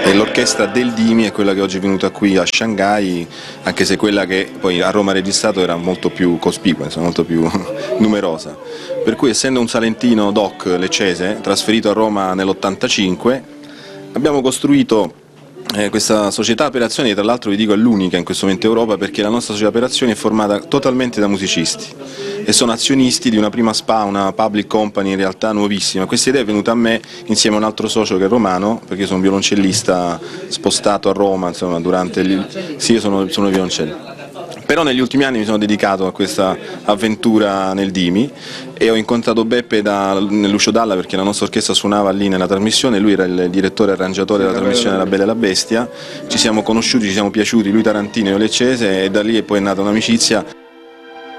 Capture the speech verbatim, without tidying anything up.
E l'orchestra del Dimi è quella che oggi è venuta qui a Shanghai, anche se quella che poi a Roma ha registrato era molto più cospicua, insomma, molto più numerosa. Per cui, essendo un salentino doc leccese, trasferito a Roma nell'ottantacinque, abbiamo costruito Eh, questa società per azioni, tra l'altro vi dico è l'unica in questo momento in Europa, perché la nostra società per azioni è formata totalmente da musicisti e sono azionisti di una prima S P A, una public company in realtà nuovissima. Questa idea è venuta a me insieme a un altro socio che è romano, perché io sono un violoncellista spostato a Roma, insomma, durante il... Sì, io sono, sono violoncello. Però negli ultimi anni mi sono dedicato a questa avventura nel Dimi e ho incontrato Beppe da, nell'Uscio Dalla, perché la nostra orchestra suonava lì nella trasmissione, lui era il direttore e arrangiatore della trasmissione La Bella e la Bestia, ci siamo conosciuti, ci siamo piaciuti, lui tarantino e io leccese, e da lì è poi è nata un'amicizia.